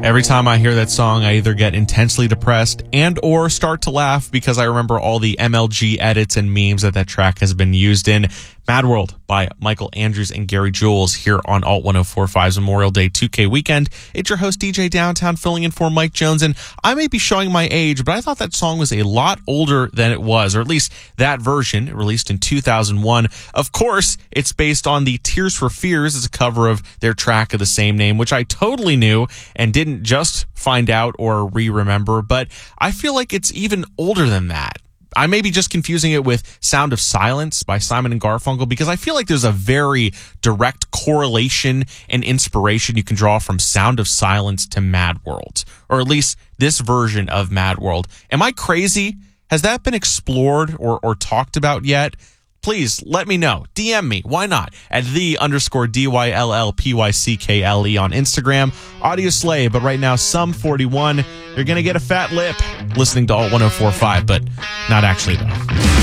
Every time I hear that song, I either get intensely depressed and or start to laugh because I remember all the MLG edits and memes that track has been used in. Mad World by Michael Andrews and Gary Jules here on Alt 104.5's Memorial Day 2K weekend. It's your host DJ Downtown filling in for Mike Jones, and I may be showing my age, but I thought that song was a lot older than it was, or at least that version, released in 2001. Of course, it's based on the Tears for Fears. It's a cover of their track of the same name, which I totally knew and didn't just find out or remember, but I feel like it's even older than that. I may be just confusing it with Sound of Silence by Simon and Garfunkel because I feel like there's a very direct correlation and inspiration you can draw from Sound of Silence to Mad World, or at least this version of Mad World. Am I crazy? Has that been explored or talked about yet? Please let me know. DM me. Why not? At _DYLLPYCKLE on Instagram. Audio Slay, but right now, Sum 41. You're going to get a fat lip listening to Alt 104.5, but not actually, though.